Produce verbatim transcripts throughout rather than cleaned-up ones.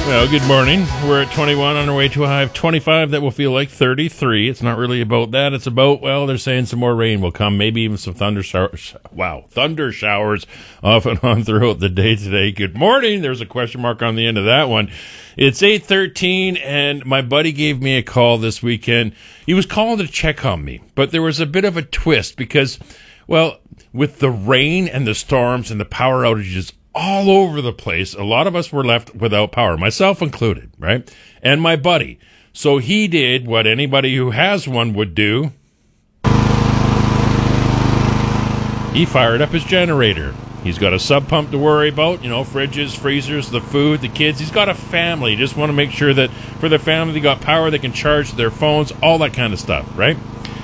Well, good morning. We're at twenty-one on our way to a high of twenty-five that will feel like thirty-three. It's not really about that. It's about, well, they're saying some more rain will come, maybe even some thunder showers. Wow, thunder showers off and on throughout the day today. Good morning. There's a question mark on the end of that one. It's eight thirteen, and my buddy gave me a call this weekend. He was calling to check on me, but there was a bit of a twist because, well, with the rain and the storms and the power outages all over the place, a lot of us were left without power, myself included, right? And my buddy. So he did what anybody who has one would do. He fired up his generator. He's got a sub pump to worry about, you know, fridges, freezers, the food, the kids. He's got a family. Just want to make sure that for the family, they got power, they can charge their phones, all that kind of stuff, right?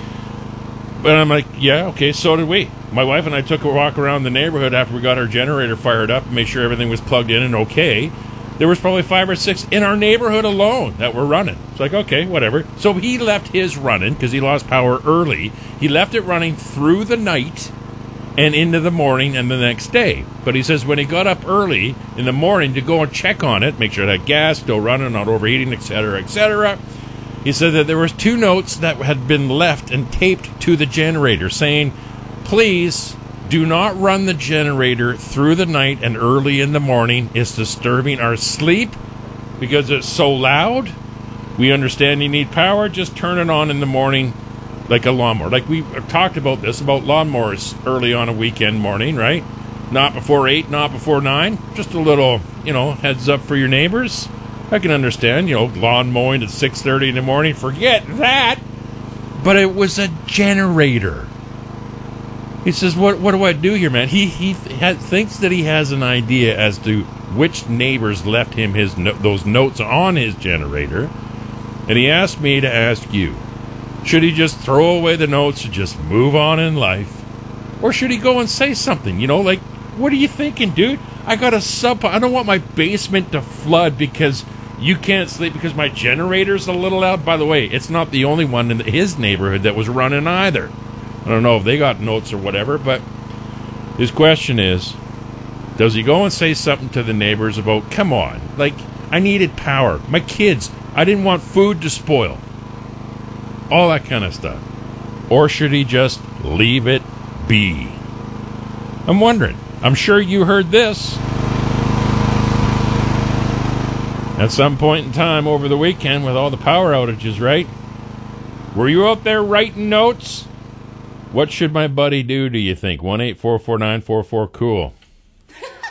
But I'm like, yeah, okay, so did we. My wife and I took a walk around the neighborhood after we got our generator fired up and made sure everything was plugged in and okay. There was probably five or six in our neighborhood alone that were running. It's like, okay, whatever. So he left his running because he lost power early. He left it running through the night and into the morning and the next day. But he says when he got up early in the morning to go and check on it, make sure it had gas, still running, not overheating, et cetera, et cetera, he said that there was two notes that had been left and taped to the generator saying, please do not run the generator through the night and early in the morning. It's disturbing our sleep because it's so loud. We understand you need power. Just turn it on in the morning like a lawnmower. Like we talked about this, about lawnmowers early on a weekend morning, right? Not before eight, not before nine. Just a little, you know, heads up for your neighbors. I can understand, you know, lawn mowing at six thirty in the morning. Forget that. But it was a generator. He says, what what do I do here, man? He he ha- thinks that he has an idea as to which neighbors left him his no- those notes on his generator. And he asked me to ask you, should he just throw away the notes and just move on in life? Or should he go and say something? You know, like, what are you thinking, dude? I got a sub. I don't want my basement to flood because you can't sleep because my generator's a little loud. By the way, it's not the only one in his neighborhood that was running either. I don't know if they got notes or whatever, but his question is, does he go and say something to the neighbors about, come on, like, I needed power. My kids, I didn't want food to spoil. All that kind of stuff. Or should he just leave it be? I'm wondering. I'm sure you heard this at some point in time over the weekend with all the power outages, right? Were you out there writing notes? What should my buddy do, do you think? one eight four four nine four four cool.